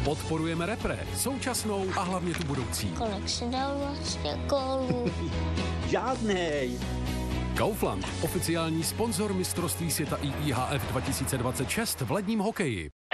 Podporujeme repre, současnou a hlavně tu budoucí. Kolik si dal vlastně gólů? Žádnej. Kaufland, oficiální sponzor mistrovství světa IIHF 2026 v ledním hokeji.